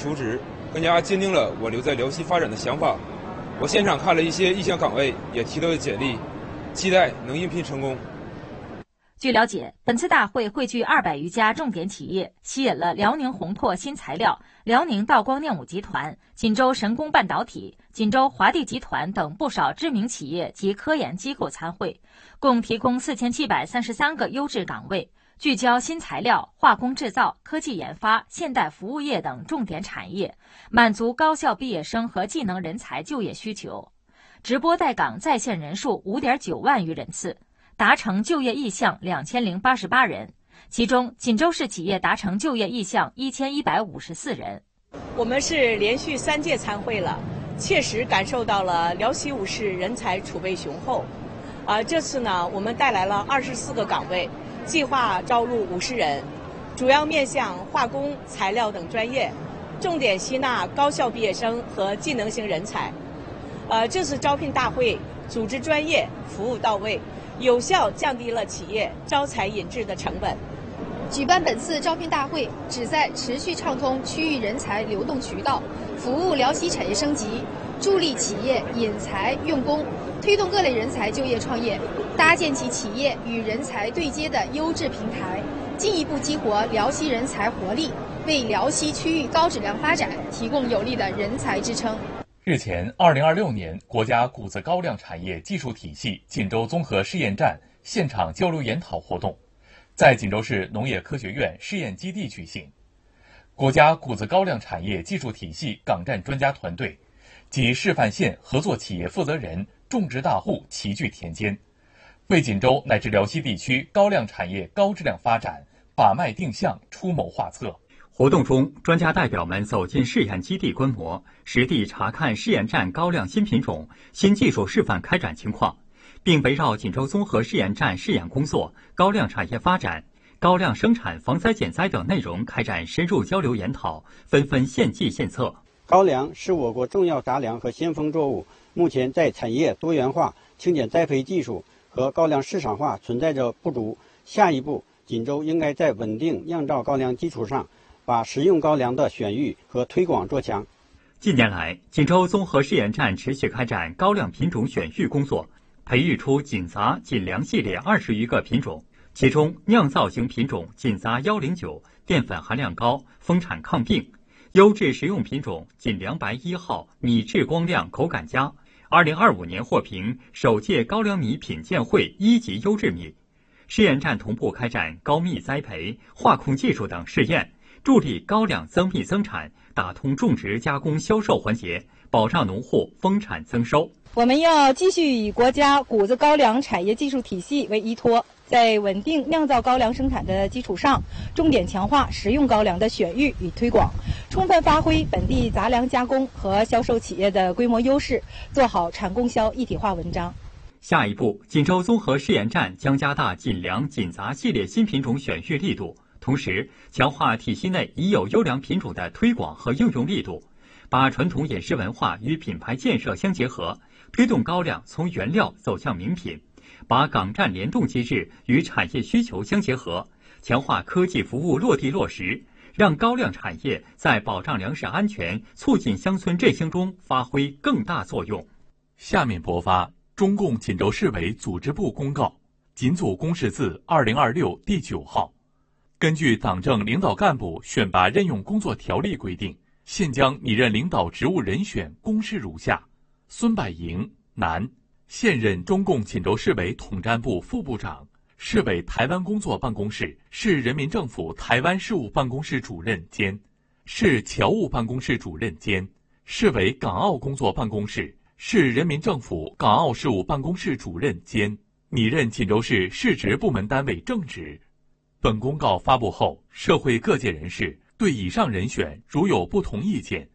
求职，更加坚定了我留在辽西发展的想法。我现场看了一些意向岗位，也提到了简历，期待能应聘成功。 据了解，本次大会汇聚200余家重点企业，吸引了辽宁宏拓新材料、辽宁道光电武集团、锦州神工半导体、锦州华帝集团等不少知名企业及科研机构参会，共提供4733个优质岗位，聚焦新材料、化工制造、科技研发、现代服务业等重点产业，满足高校毕业生和技能人才就业需求。直播待岗在线人数5.9万余人次。达成就业意向2088人，其中锦州市企业达成就业意向1154人。 我们是连续3届参会了，切实感受到了辽西5市人才储备雄厚。这次呢，我们带来了24个岗位，计划招录50人，主要面向化工、材料等专业，重点吸纳高校毕业生和技能型人才。这次招聘大会组织专业，服务到位，有效降低了企业招才引智的成本。 举办本次招聘大会，旨在持续畅通区域人才流动渠道，服务辽西产业升级，助力企业引才用工，推动各类人才就业创业，搭建起企业与人才对接的优质平台，进一步激活辽西人才活力，为辽西区域高质量发展提供有力的人才支撑。 日前，2026年国家谷子高粱产业技术体系锦州综合试验站现场交流研讨活动在锦州市农业科学院试验基地举行。国家谷子高粱产业技术体系岗站专家团队及示范县合作企业负责人、种植大户齐聚田间，为锦州乃至辽西地区高粱产业高质量发展把脉定向、出谋划策。 活动中，专家代表们走进试验基地观摩，实地查看试验站高粱新品种、新技术示范开展情况，并围绕锦州综合试验站试验工作、高粱产业发展、高粱生产防灾减灾等内容开展深入交流研讨，纷纷献计献策。 高粱是我国重要杂粮和先锋作物，目前在产业多元化、清碱栽培技术和高粱市场化存在着不足。下一步，锦州应该在稳定酿造高粱基础上，把食用高粱的选育和推广做强。 近年来，锦州综合试验站持续开展高粱品种选育工作，培育出锦杂、锦粮系列20余个品种，其中酿造型品种锦杂109淀粉含量高，丰产抗病；优质食用品种锦粮白1号米质光亮，口感佳。2025年获评首届高粱米品鉴会1级优质米。试验站同步开展高密栽培、化控技术等试验，助力高粱增密增产，打通种植、加工、销售环节，保障农户丰产增收。 我们要继续以国家谷子高粱产业技术体系为依托，在稳定酿造高粱生产的基础上，重点强化食用高粱的选育与推广，充分发挥本地杂粮加工和销售企业的规模优势，做好产供销一体化文章。 下一步，锦州综合试验站将加大锦粮、锦杂系列新品种选育力度，同时强化体系内已有优良品种的推广和应用力度，把传统饮食文化与品牌建设相结合，推动高粱从原料走向名品，把岗站联动机制与产业需求相结合，强化科技服务落地落实，让高粱产业在保障粮食安全、促进乡村振兴中发挥更大作用。 下面播发中共锦州市委组织部公告，锦组公示字2026第9号。根据党政领导干部选拔任用工作条例规定，现将拟任领导职务人选公示如下：孙百莹，男，现任中共锦州市委统战部副部长，市委台湾工作办公室市人民政府台湾事务办公室主任兼市侨务办公室主任兼市委港澳工作办公室市人民政府港澳事务办公室主任兼，拟任锦州市市直部门单位正职。本公告发布后，社会各界人士对以上人选如有不同意见，